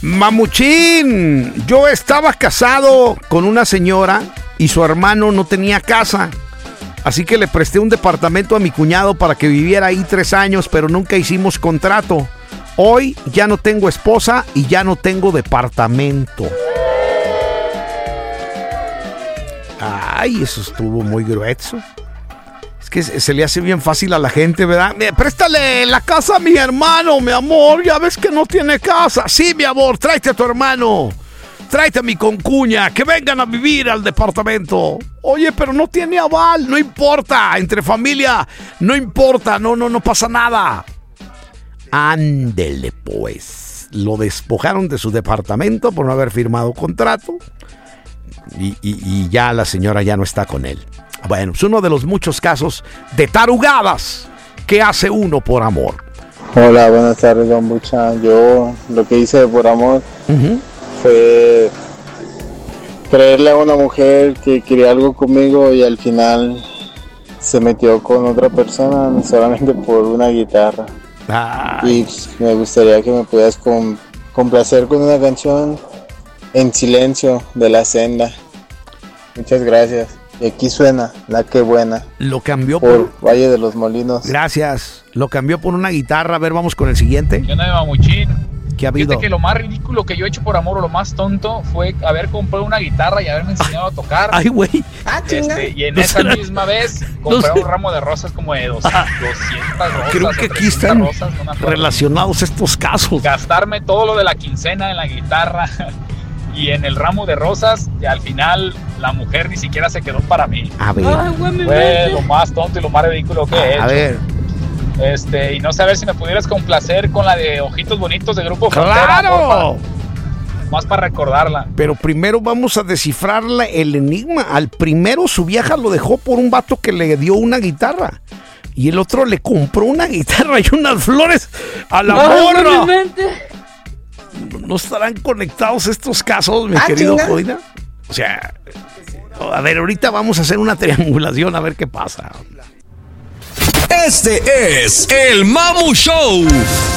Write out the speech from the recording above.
Mamuchín, yo estaba casado con una señora y su hermano no tenía casa. Así que le presté un departamento a mi cuñado para que viviera ahí 3 años, pero nunca hicimos contrato. Hoy ya no tengo esposa y ya no tengo departamento. Ay, eso estuvo muy grueso. Es que se le hace bien fácil a la gente, ¿verdad? Préstale la casa a mi hermano, mi amor. Ya ves que no tiene casa. Sí, mi amor, tráete a tu hermano. Tráete a mi concuña, que vengan a vivir al departamento. Oye, pero no tiene aval, no importa. Entre familia, no importa, no pasa nada. Ándele, pues. Lo despojaron de su departamento por no haber firmado contrato. Y ya la señora ya no está con él. Bueno, es uno de los muchos casos de tarugadas que hace uno por amor. Hola, buenas tardes, don Bucha. Yo lo que hice por amor fue creerle a una mujer que quería algo conmigo y al final se metió con otra persona solamente por una guitarra. Y me gustaría que me pudieras complacer con una canción, En Silencio, de La Senda. Muchas gracias. Y aquí suena La Que Buena. Lo cambió por Valle de los Molinos. Gracias. Lo cambió por una guitarra. A ver, vamos con el siguiente. ¿Qué onda, Mamuchín? ¿Qué ha habido? Fíjate que lo más ridículo que yo he hecho por amor, o lo más tonto, fue haber comprado una guitarra y haberme enseñado a tocar. Ay, güey. Y en esa misma vez compré un ramo de rosas como de 200 rosas. Creo que aquí están rosas, no relacionados estos casos. Gastarme todo lo de la quincena en la guitarra y en el ramo de rosas, y al final la mujer ni siquiera se quedó para mí. A ver. Fue lo más tonto y lo más ridículo que he hecho. A ver. Y no sé, a ver si me pudieras complacer con la de Ojitos Bonitos de Grupo Frontera. ¡Claro! Más para recordarla. Pero primero vamos a descifrarle el enigma. Al primero su vieja lo dejó por un vato que le dio una guitarra. Y el otro le compró una guitarra y unas flores a la morra. ¿No estarán conectados estos casos, mi querido Codina? O sea, a ver, ahorita vamos a hacer una triangulación a ver qué pasa. Este es el Mamu Show.